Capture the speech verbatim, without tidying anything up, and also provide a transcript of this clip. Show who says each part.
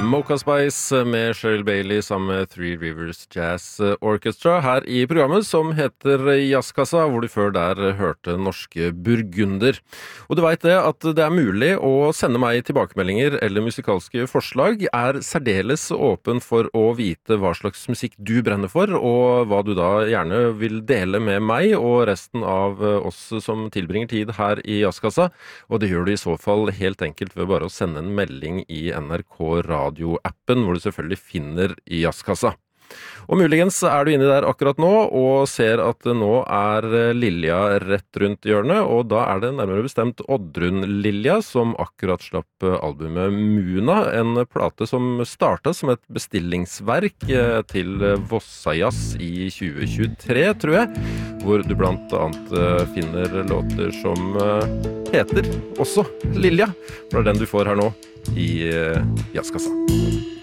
Speaker 1: Mocha Spice med Cheryl Bailey sammen med Three Rivers Jazz Orchestra her i programmet som heter Jazzkassa, hvor du før der hørte norske burgunder. Og du vet det at det er mulig å sende meg tilbakemeldinger eller musikalske forslag, er særdeles åpen for å vite hva slags musikk du brenner for, og hva du da gjerne vil dele med meg og resten av oss som tilbringer tid her i Jazzkassa. Og det gjør du i så fall helt enkelt ved bare å sende en melding i N R K Radio-appen, hvor du selvfølgelig finner i Jazzkassa. Og muligens er du inne der akkurat nå og ser at nå er Lilja rett rundt hjørnet, og da er det nærmere bestemt Oddrun Lilja som akkurat slapp albumet Muna, en plate som startet som et bestillingsverk til Vossajazz i tjue tjuetre, tror jeg, hvor du blant annet finner låter som heter også Lilja, for det er den du får her nå i Jazzkassa.